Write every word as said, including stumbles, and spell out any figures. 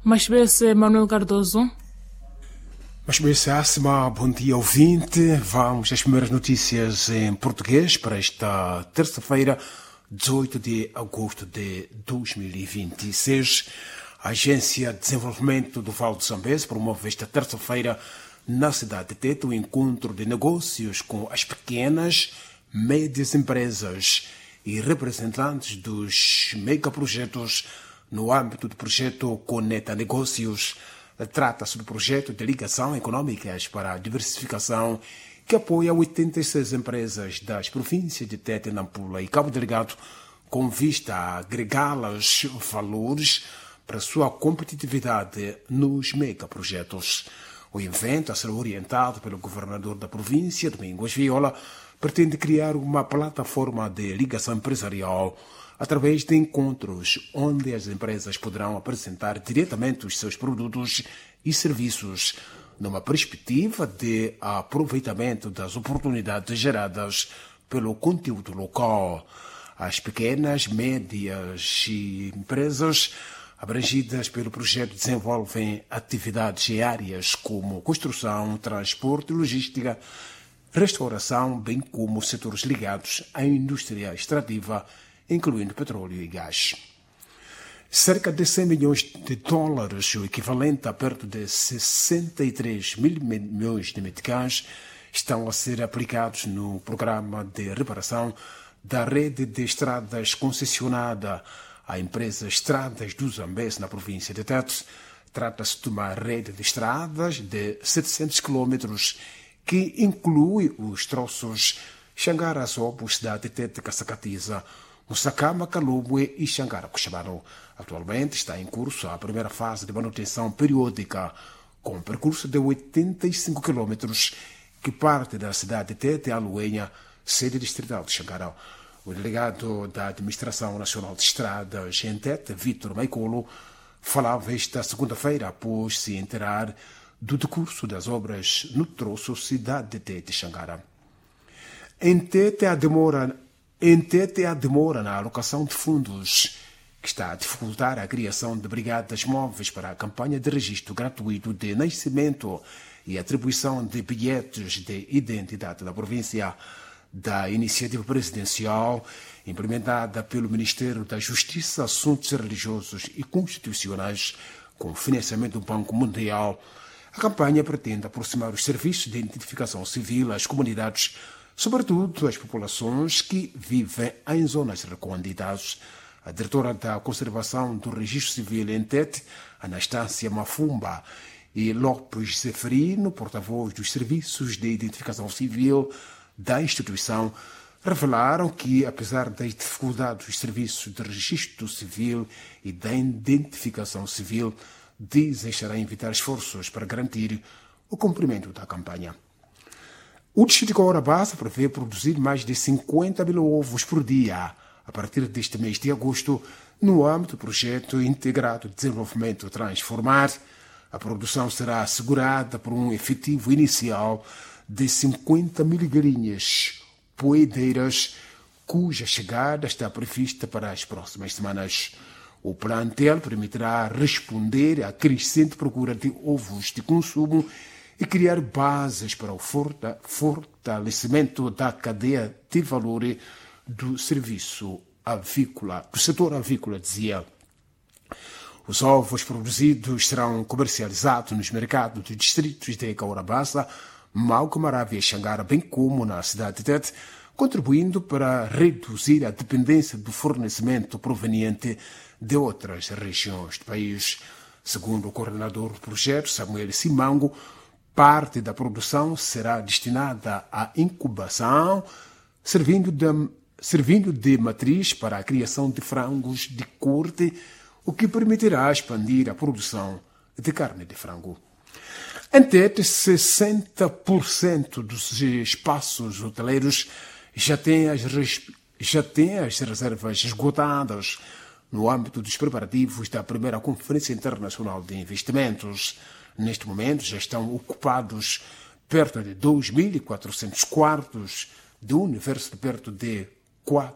Mas esse Manuel Cardoso. Mas bem, Assima, bom dia ouvinte. Vamos às primeiras notícias em português para esta terça-feira, dezoito de agosto de dois mil e vinte e seis. A Agência de Desenvolvimento do Vale do Zambeze promove esta terça-feira na cidade de Tete o encontro de negócios com as pequenas, médias empresas e representantes dos megaprojetos no âmbito do projeto Conecta Negócios. Trata-se do projeto de ligação econômicas para a diversificação que apoia oitenta e seis empresas das províncias de Tete, Nampula e Cabo Delgado, com vista a agregá-las valores para sua competitividade nos megaprojetos. O evento, a ser orientado pelo governador da província, Domingos Viola, pretende criar uma plataforma de ligação empresarial através de encontros onde as empresas poderão apresentar diretamente os seus produtos e serviços, numa perspectiva de aproveitamento das oportunidades geradas pelo conteúdo local. As pequenas, médias e empresas abrangidas pelo projeto desenvolvem atividades em áreas como construção, transporte, logística, restauração, bem como setores ligados à indústria extrativa, incluindo petróleo e gás. Cerca de cem milhões de dólares, o equivalente a perto de sessenta e três mil milhões de meticais, estão a ser aplicados no programa de reparação da rede de estradas concessionada à empresa Estradas do Zambeze, na província de Tete. Trata-se de uma rede de estradas de setecentos quilômetros que inclui os troços Xangara-Zobo, cidade de Tete, Caçacatiza, Musakama, Kalubwe e Xangara-Cuxabano. Atualmente está em curso a primeira fase de manutenção periódica, com um percurso de oitenta e cinco quilômetros, que parte da cidade de Tete a Luenha, sede distrital de Xangara. O delegado da Administração Nacional de Estradas em Tete, Vítor Maicolo, falava esta segunda-feira após se enterar do decurso das obras no troço cidade de Tete e Xangara. Em Tete, a demora Em Tete, a demora na alocação de fundos, que está a dificultar a criação de brigadas móveis para a campanha de registro gratuito de nascimento e atribuição de bilhetes de identidade da província. Da iniciativa presidencial, implementada pelo Ministério da Justiça, Assuntos Religiosos e Constitucionais, com financiamento do Banco Mundial, a campanha pretende aproximar os serviços de identificação civil às comunidades, sobretudo as populações que vivem em zonas recônditas. A diretora da Conservação do Registro Civil em Tete, Anastácia Mafumba, e Lopes Zeferino, porta-voz dos Serviços de Identificação Civil da instituição, revelaram que, apesar das dificuldades dos serviços de registro civil e da identificação civil, dizem estarão a evitar esforços para garantir o cumprimento da campanha. O distrito de Courabassa prevê produzir mais de cinquenta mil ovos por dia a partir deste mês de agosto, no âmbito do projeto integrado de desenvolvimento Transformar. A produção será assegurada por um efetivo inicial de cinquenta mil galinhas poedeiras, cuja chegada está prevista para as próximas semanas. O plantel permitirá responder à crescente procura de ovos de consumo e criar bases para o fortalecimento da cadeia de valor do serviço avícola, do setor avícola, dizia. Os ovos produzidos serão comercializados nos mercados dos distritos de Courabassa, Mauco, Maravia e Xangara, bem como na cidade de Tete, contribuindo para reduzir a dependência do fornecimento proveniente de outras regiões do país. Segundo o coordenador do projeto, Samuel Simango, parte da produção será destinada à incubação, servindo de, servindo de matriz para a criação de frangos de corte, o que permitirá expandir a produção de carne de frango. Em Tete, sessenta por cento dos espaços hoteleiros já têm as, já têm as reservas esgotadas no âmbito dos preparativos da primeira Conferência Internacional de Investimentos. Neste momento já estão ocupados perto de dois mil e quatrocentos quartos de um universo de perto de